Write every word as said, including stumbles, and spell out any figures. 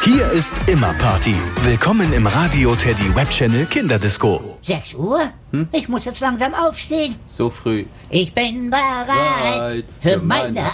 Hier ist immer Party. Willkommen im Radio Teddy Web Channel Kinderdisco. sechs Uhr? Hm? Ich muss jetzt langsam aufstehen. So früh. Ich bin bereit, bereit für meine